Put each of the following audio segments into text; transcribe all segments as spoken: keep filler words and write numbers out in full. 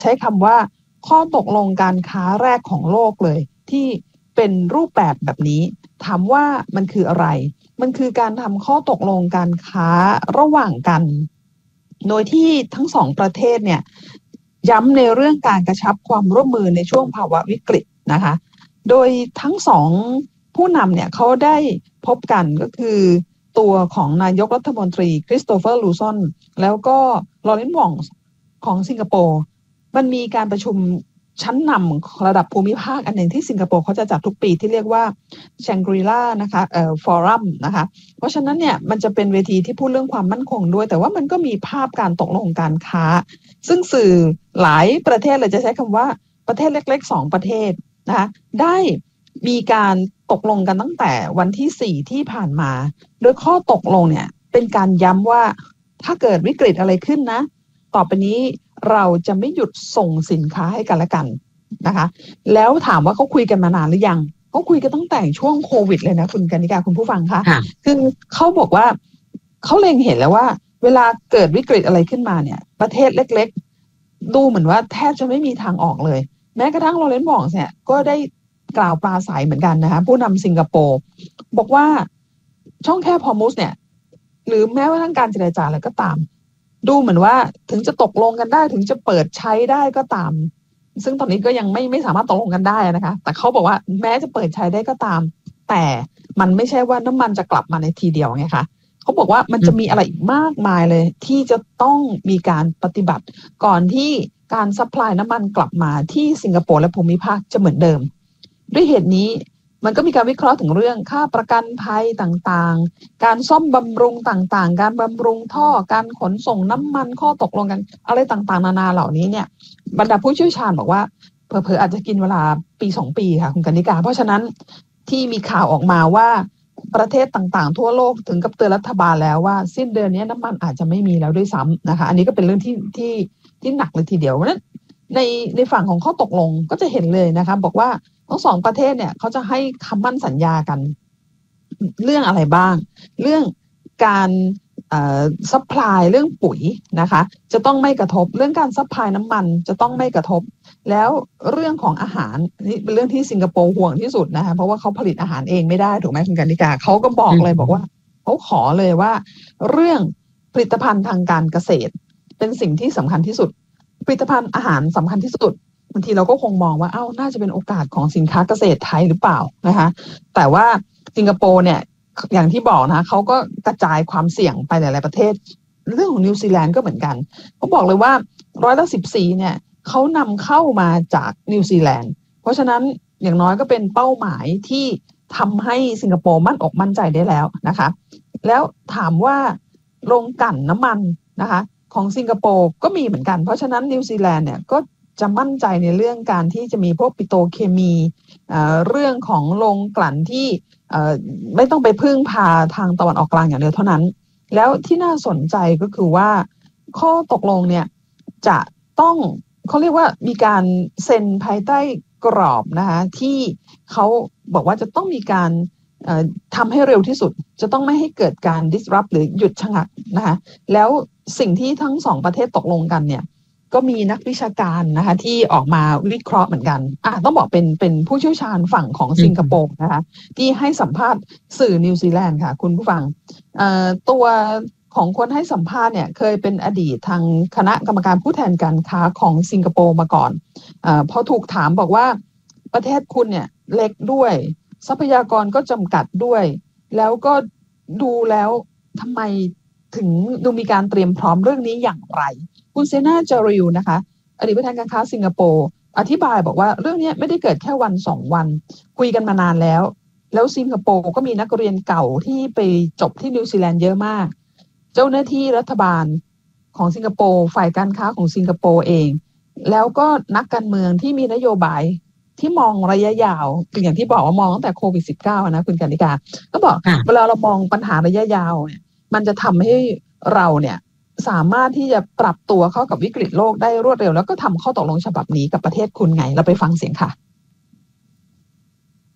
ใช้คำว่าข้อตกลงการค้าแรกของโลกเลยที่เป็นรูปแบบแบบนี้ถามว่ามันคืออะไรมันคือการทำข้อตกลงการค้าระหว่างกันโดยที่ทั้งสองประเทศเนี่ยย้ำในเรื่องการกระชับความร่วมมือในช่วงภาวะวิกฤตนะคะโดยทั้งสองผู้นำเนี่ยเขาได้พบกันก็คือตัวของนายกรัฐมนตรีคริสโตเฟอร์ลูซอนแล้วก็ลอเรนซ์ วองของสิงคโปร์มันมีการประชุมชั้นนำระดับภูมิภาคอันหนึ่งที่สิงคโปร์เขาจะจัดทุกปีที่เรียกว่าแชงกรีลานะคะเอ่อฟอรัมนะคะเพราะฉะนั้นเนี่ยมันจะเป็นเวทีที่พูดเรื่องความมั่นคงด้วยแต่ว่ามันก็มีภาพการตกลงการค้าซึ่งสื่อหลายประเทศเลยจะใช้คำว่าประเทศเล็กๆสองประเทศนะคะได้มีการตกลงกันตั้งแต่วันที่สี่ที่ผ่านมาโดยข้อตกลงเนี่ยเป็นการย้ำว่าถ้าเกิดวิกฤตอะไรขึ้นนะต่อไปนี้เราจะไม่หยุดส่งสินค้าให้กันและกันนะคะแล้วถามว่าเขาคุยกันมานานหรือยังเขาคุยกันตั้งแต่ช่วงโควิดเลยนะคุณกนิกาคุณผู้ฟังคะคือเขาบอกว่าเขาเล็งเห็นแล้วว่าเวลาเกิดวิกฤตอะไรขึ้นมาเนี่ยประเทศเล็กๆดูเหมือนว่าแทบจะไม่มีทางออกเลยแม้กระทั่งลอเรนซ์ วองเนี่ยก็ได้กล่าวปราศัยเหมือนกันนะคะผู้นำสิงคโปร์บอกว่าช่องแคบฮอร์มุซเนี่ยหรือแม้ว่าทั้งการเจรจาอะไรก็ตามดูเหมือนว่าถึงจะตกลงกันได้ถึงจะเปิดใช้ได้ก็ตามซึ่งตอนนี้ก็ยังไม่ไม่สามารถตกลงกันได้นะคะแต่เขาบอกว่าแม้จะเปิดใช้ได้ก็ตามแต่มันไม่ใช่ว่าน้ำมันจะกลับมาในทีเดียวไงคะเขาบอกว่ามันจะมีอะไรอีกมากมายเลยที่จะต้องมีการปฏิบัติก่อนที่การซัพพลายน้ำมันกลับมาที่สิงคโปร์และภูมิภาคจะเหมือนเดิมด้วยเหตุนี้มันก็มีการวิเคราะห์ถึงเรื่องค่าประกันภัยต่างๆการซ่อมบำรุงต่างๆการบำรุงท่อการขนส่งน้ำมันข้อตกลงกันอะไรต่างๆนานาเหล่านี้เนี่ยบรรดาผู้เชี่ยวชาญบอกว่าเผลอๆอาจจะกินเวลาปีสองปีค่ะคุณกนิกาเพราะฉะนั้นที่มีข่าวออกมาว่าประเทศต่างๆทั่วโลกถึงกับเตือนรัฐบาลแล้วว่าสิ้นเดือนนี้น้ำมันอาจจะไม่มีแล้วด้วยซ้ำนะคะอันนี้ก็เป็นเรื่องที่ที่ที่หนักเลยทีเดียวเพราะฉะนั้นในในฝั่งของข้อตกลงก็จะเห็นเลยนะคะบอกว่าทั้งสองประเทศเนี่ยเขาจะให้คำมั่นสัญญากันเรื่องอะไรบ้างเรื่องการเอ่อซัพพลายเรื่องปุ๋ยนะคะจะต้องไม่กระทบเรื่องการซัพพลายน้ำมันจะต้องไม่กระทบแล้วเรื่องของอาหารนี่เป็นเรื่องที่สิงคโปร์ห่วงที่สุดนะคะเพราะว่าเขาผลิตอาหารเองไม่ได้ถูกไหมคุณกนิกาเขาก็บอกเลยบอกว่าเขาขอเลยว่าเรื่องผลิตภัณฑ์ทางการเกษตรเป็นสิ่งที่สำคัญที่สุดผลิตภัณฑ์อาหารสำคัญที่สุดบางทีเราก็คงมองว่าเอ้าน่าจะเป็นโอกาสของสินค้าเกษตรไทยหรือเปล่านะคะแต่ว่าสิงคโปร์เนี่ยอย่างที่บอกนะเขาก็กระจายความเสี่ยงไปหลายๆประเทศเรื่องของนิวซีแลนด์ก็เหมือนกันเขาบอกเลยว่าร้อยละสิบสี่เนี่ยเขานำเข้ามาจากนิวซีแลนด์เพราะฉะนั้นอย่างน้อยก็เป็นเป้าหมายที่ทำให้สิงคโปร์มั่นอกมั่นใจได้แล้วนะคะแล้วถามว่าโรงกลั่นน้ำมันนะคะของสิงคโปร์ก็มีเหมือนกันเพราะฉะนั้นนิวซีแลนด์เนี่ยก็จะมั่นใจในเรื่องการที่จะมีพวกปิโตรเคมีเอ่อเรื่องของโรงกลั่นที่เอ่อไม่ต้องไปพึ่งพาทางตะวันออกกลางอย่างเดียวเท่านั้นแล้วที่น่าสนใจก็คือว่าข้อตกลงเนี่ยจะต้องเขาเรียกว่ามีการเซ็นภายใต้กรอบนะคะที่เขาบอกว่าจะต้องมีการเอ่อทำให้เร็วที่สุดจะต้องไม่ให้เกิดการ disrupt หรือหยุดชะงักนะคะแล้วสิ่งที่ทั้งสองประเทศตกลงกันเนี่ยก็มีนักวิชาการนะคะที่ออกมาวิเคราะห์เหมือนกันอ่ะต้องบอกเป็นเป็นผู้เชี่ยวชาญฝั่งของสิงคโปร์นะคะที่ให้สัมภาษณ์สื่อนิวซีแลนด์ค่ะคุณผู้ฟังเอ่อตัวของคนให้สัมภาษณ์เนี่ยเคยเป็นอดีตทางคณะกรรมการผู้แทนการค้าของสิงคโปร์มาก่อนเอ่อพอถูกถามบอกว่าประเทศคุณเนี่ยเล็กด้วยทรัพยากรก็จำกัดด้วยแล้วก็ดูแล้วทำไมถึงดูมีการเตรียมพร้อมเรื่องนี้อย่างไรคุณเซนาจาริลนะคะอดีตผู้แทนการค้าสิงคโปร์อธิบายบอกว่าเรื่องนี้ไม่ได้เกิดแค่วันสองวันคุยกันมานานแล้วแล้วสิงคโปร์ก็มีนักเรียนเก่าที่ไปจบที่นิวซีแลนด์เยอะมากเจ้าหน้าที่รัฐบาลของสิงคโปร์ฝ่ายการค้าของสิงคโปร์เองแล้วก็นักการเมืองที่มีนโยบายที่มองระยะยาวอย่างที่บอกว่ามองตั้งแต่โควิด สิบเก้า นะคุณกนิกาก็บอกเวลาเรามองปัญหาระยะยาวเนี่ยมันจะทำให้เราเนี่ยสามารถที่จะปรับตัวเข้ากับวิกฤตโลกได้รวดเร็วแล้วก็ทำข้อตกลงฉบับนี้กับประเทศคุณไงเราไปฟังเสียงค่ะ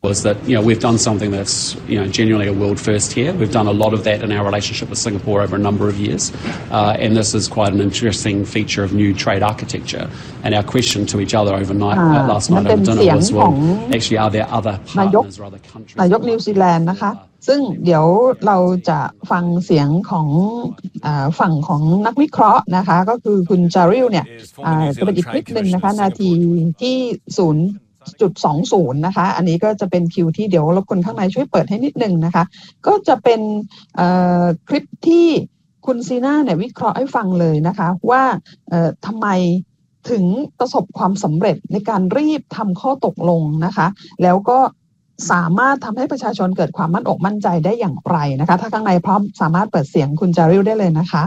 was that, you know, we've done something that's, you know, genuinely a world first here. We've done a lot of that in our relationship with Singapore over a number of years. Uh, and this is quite an interesting feature of new trade architecture. And our question to each other overnight, uh, last night over dinner was, well, actually, are there other partners or other countries? นายกนิวซีแลนด์นะคะซึ่งเดี๋ยวเราจะฟังเสียงของฝั่งของนักวิเคราะห์นะคะก็คือคุณจาริลเนี่ยจะเป็นอีกคลิปหนึ่งนะคะนาทีที่ศูนย์จุดสองศูนย์นะคะอันนี้ก็จะเป็นคิวที่เดี๋ยวรบกวนข้างในช่วยเปิดให้นิดนึงนะคะก็จะเป็นคลิปที่คุณซีน่าเนี่ยวิเคราะห์ให้ฟังเลยนะคะว่าทำไมถึงประสบความสำเร็จในการรีบทำข้อตกลงนะคะแล้วก็สามารถทำให้ประชาชนเกิดความมั่นอกมั่นใจได้อย่างไรนะคะถ้าข้างในพร้อมสามารถเปิดเสียงคุณจาริลได้เลยนะคะ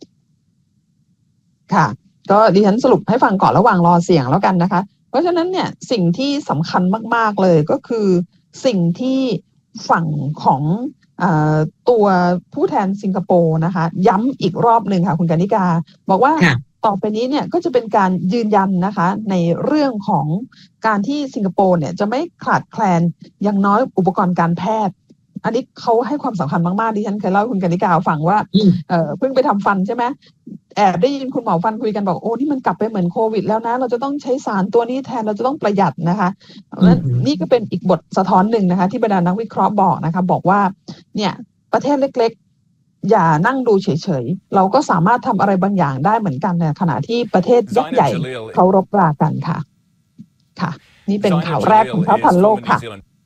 ค่ะก็ดิฉันสรุปให้ฟังก่อนระหว่างรอเสียงแล้วกันนะคะเพราะฉะนั้นเนี่ยสิ่งที่สำคัญมากๆเลยก็คือสิ่งที่ฝั่งของเอ่อตัวผู้แทนสิงคโปร์นะคะย้ำอีกรอบหนึ่งค่ะคุณกนิกาบอกว่าต่อไปนี้เนี่ยก็จะเป็นการยืนยันนะคะในเรื่องของการที่สิงคโปร์เนี่ยจะไม่ขาดแคลนอย่างน้อยอุปกรณ์การแพทย์อันนี้เขาให้ความสำคัญมากๆดิฉันเคยเล่าให้คุณกนิกาฟังว่าเอ่อเพิ่งไปทำฟันใช่ไหมแอบได้ยินคุณหมอฟันคุยกันบอกโอ้นี่มันกลับไปเหมือนโควิดแล้วนะเราจะต้องใช้สารตัวนี้แทนเราจะต้องประหยัดนะคะและนี่ก็เป็นอีกบทสะท้อนหนึ่งนะคะที่บรรดานักวิเคราะห์บอกนะคะบอกว่าเนี่ยประเทศเล็กๆอย่านั่งดูเฉยๆเราก็สามารถทำอะไรบางอย่างได้เหมือนกันในขณะที่ประเทศยักษ์ใหญ่เขารบรากันค่ะค่ะนี่เป็นข่าวแรกของเช้าทันโลกค่ะ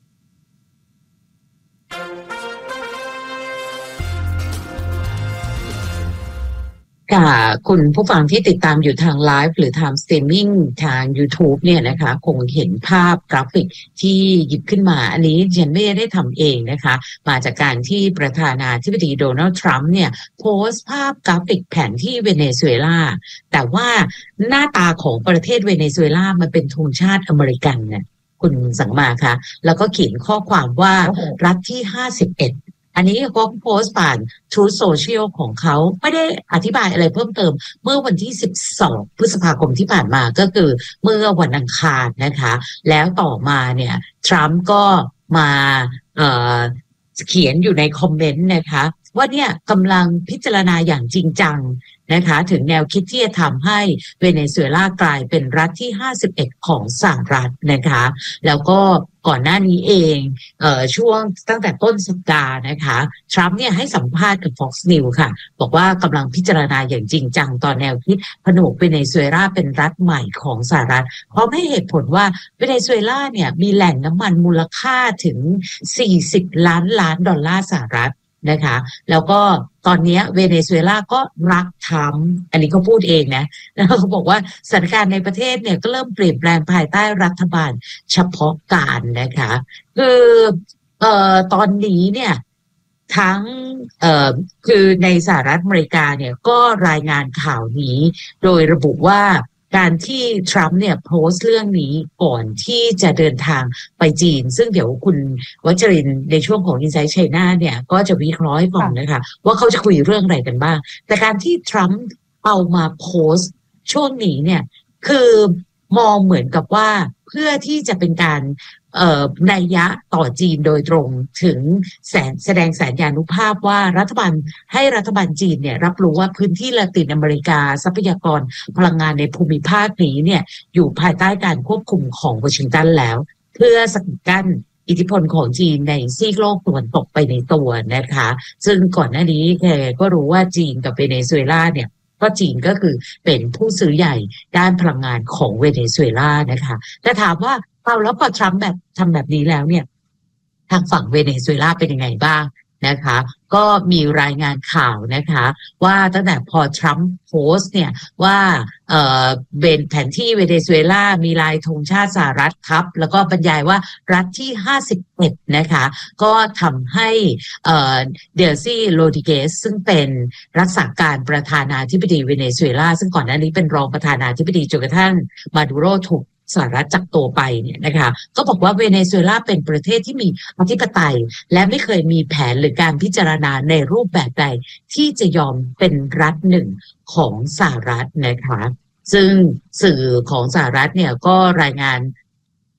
ค่ะคุณผู้ฟังที่ติดตามอยู่ทางไลฟ์หรือทางสตรีมมิ่งทาง YouTube เนี่ยนะคะคงเห็นภาพกราฟิกที่หยิบขึ้นมาอันนี้ฉันไม่ได้ทำเองนะคะมาจากการที่ประธานาธิบดีโดนัลด์ทรัมป์เนี่ยโพสต์ภาพกราฟิกแผนที่เวเนซุเอลาแต่ว่าหน้าตาของประเทศเวเนซุเอลามันเป็นธงชาติอเมริกันนะคุณสังมาคะแล้วก็เขียนข้อความว่ารัฐที่ห้าสิบเอ็ดอันนี้เขาโพสต์ผ่าน Truth Social ของเขาไม่ได้อธิบายอะไรเพิ่มเติมเมื่อวันที่สิบสองพฤษภาคมที่ผ่านมาก็คือเมื่อวันอังคารนะคะแล้วต่อมาเนี่ยทรัมป์ก็มาเอ่อเขียนอยู่ในคอมเมนต์นะคะว่าเนี่ยกำลังพิจารณาอย่างจริงจังนะคะถึงแนวคิดที่จะทำให้เวเนซุเอลากลายเป็นรัฐที่ห้าสิบเอ็ดของสหรัฐนะคะแล้วก็ก่อนหน้านี้เองเอ่อช่วงตั้งแต่ต้นสัปดาห์นะคะทรัมป์เนี่ยให้สัมภาษณ์กับ Fox News ค่ะบอกว่ากำลังพิจารณาอย่างจริงจังต่อแนวคิดผนวกเวเนซุเอลาเป็นรัฐใหม่ของสหรัฐเพราะให้เหตุผลว่าเวเนซุเอลาเนี่ยมีแหล่งน้ำมันมูลค่าถึงสี่สิบล้านล้านดอลลาร์สหรัฐนะคะแล้วก็ตอนนี้เวเนซุเอลาก็รักทรัมป์อันนี้เขาพูดเองนะแล้วเขาบอกว่าสถานการณ์ในประเทศเนี่ยก็เริ่มเปลี่ยนแปลงภายใต้รัฐบาลเฉพาะการนะคะคือเอ่อตอนนี้เนี่ยทั้งเอ่อคือในสหรัฐอเมริกาเนี่ยก็รายงานข่าวนี้โดยระบุว่าการที่ทรัมป์เนี่ยโพสต์เรื่องนี้ก่อนที่จะเดินทางไปจีนซึ่งเดี๋ยวคุณวัชรินทร์ในช่วงของ Inside China เนี่ยก็จะวิเคราะห์ให้ฟังนะคะว่าเขาจะคุยเรื่องอะไรกันบ้างแต่การที่ทรัมป์เอามาโพสต์ช่วงนี้เนี่ยคือมองเหมือนกับว่าเพื่อที่จะเป็นการเอ่อนัยยะต่อจีนโดยตรงถึงแสนแสดงสัญญานุภาพว่ารัฐบาลให้รัฐบาลจีนเนี่ยรับรู้ว่าพื้นที่ละตินอเมริกาทรัพยากรพลังงานในภูมิภาคนี้เนี่ยอยู่ภายใต้การควบคุมของวอชิงตันแล้วเพื่อสกัดกั้นอิทธิพลของจีนในซีกโลกตะวันตกไปในตัวนะคะซึ่งก่อนหน้านี้แกก็รู้ว่าจีนกับเวเนซุเอลาเนี่ยก็จีนก็คือเป็นผู้ซื้อใหญ่ด้านพลังงานของเวเนซุเอลานะคะแต่ถามว่าเอาแล้วพอทรัมป์แบบทำแบบนี้แล้วเนี่ยทางฝั่งเวเนซุเอลาเป็นยังไงบ้างนะคะก็มีรายงานข่าวนะคะว่าตั้งแต่พอทรัมป์โพสต์เนี่ยว่าเอ่อเป็นแผนที่เวเนซุเอลามีลายธงชาติสหรัฐครับแล้วก็บรรยายว่ารัฐที่ห้าสิบเอ็ดนะคะก็ทำให้เอ่อเดลซี่โรดิเกสซึ่งเป็นรักษาการประธานาธิบดีเวเนซุเอลาซึ่งก่อนหน้านี้เป็นรองประธานาธิบดีจนกระทั่งมาดูโรถูกสหรัฐจับตัวไปเนี่ยนะคะก็บอกว่าเวเนซุเอลาเป็นประเทศที่มีอธิปไตยและไม่เคยมีแผนหรือการพิจารณาในรูปแบบใดที่จะยอมเป็นรัฐหนึ่งของสหรัฐนะคะซึ่งสื่อของสหรัฐเนี่ยก็รายงาน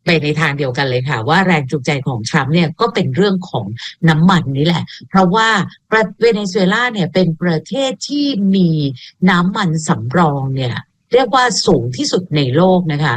ไปในทางเดียวกันเลยค่ะว่าแรงจูงใจของทรัมป์เนี่ยก็เป็นเรื่องของน้ำมันนี่แหละเพราะว่าเวเนซุเอลาเนี่ยเป็นประเทศที่มีน้ำมันสำรองเนี่ยเรียกว่าสูงที่สุดในโลกนะคะ